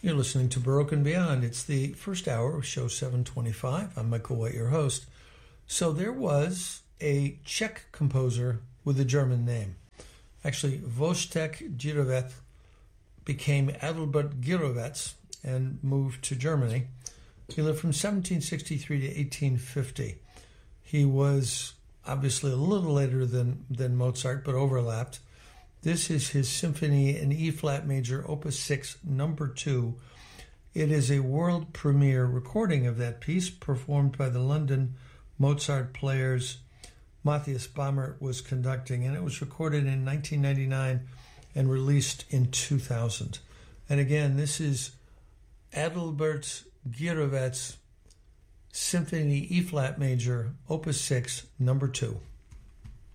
You're listening to Baroque and Beyond. It's the first hour of show 725. I'm Michael White, your host. So there was a Czech composer with a German name. Actually, Wojtek Györevec became Adalbert Györevec and moved to Germany. He lived from 1763 to 1850. He was obviously a little later than Mozart, but overlapped. This is his Symphony in E-flat major, Opus 6, number 2. It is a world premiere recording of that piece performed by the London Mozart Players. Matthias Baumert was conducting, and it was recorded in 1999 and released in 2000. And again, this is Adalbert Györevec Symphony E-flat major, Opus 6, number 2.